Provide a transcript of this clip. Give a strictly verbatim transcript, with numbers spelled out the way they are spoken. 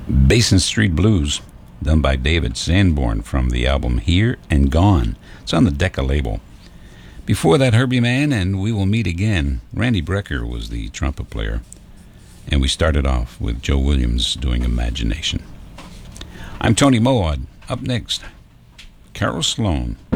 Basin Street Blues, done by David Sanborn from the album Here and Gone. It's on the Decca label. Before that, Herbie Mann and We Will Meet Again. Randy Brecker was the trumpet player. And we started off with Joe Williams doing Imagination. I'm Tony Moad. Up next, Carol Sloan.